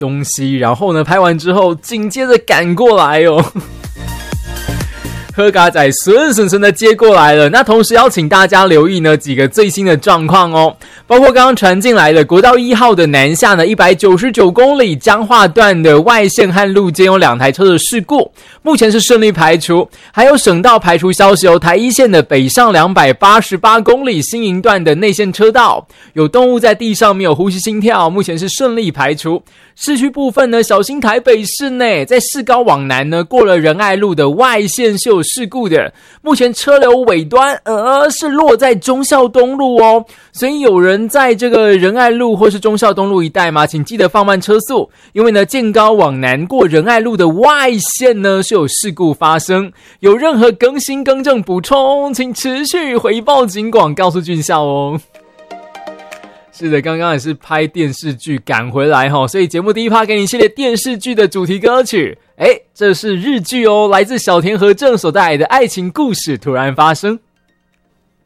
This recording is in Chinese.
东西，然后呢拍完之后紧接着赶过来哦。喝嘎仔顺的接过来了。那同时要请大家留意呢几个最新的状况哦，包括刚刚传进来的国道1号的南下呢199公里彰化段的外线和路肩有2台车的事故，目前是顺利排除。还有省道排除消息，台一线的北上288公里新营段的内线车道有动物在地上没有呼吸心跳，目前是顺利排除。市区部分呢，小心台北市内，在市高往南呢，过了仁爱路的外线是有事故的，目前车流尾端是落在忠孝东路哦，所以有人在这个仁爱路或是忠孝东路一带吗？请记得放慢车速，因为呢建高往南过仁爱路的外线呢是有事故发生，有任何更新更正补充，请持续回报警广告诉军校哦。是的，刚刚也是拍电视剧赶回来齁，所以节目第一趴给你系列电视剧的主题歌曲，这是日剧哦，来自小田和正所带来的爱情故事突然发生。